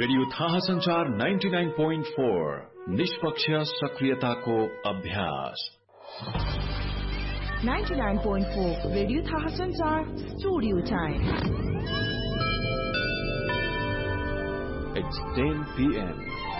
Radio थाहा संचार 99.4 निष्पक्ष सक्रियताको अभ्यास। 99.4 रेडियो थाहा संचार स्टुडियो टाइम। It's 10 p.m.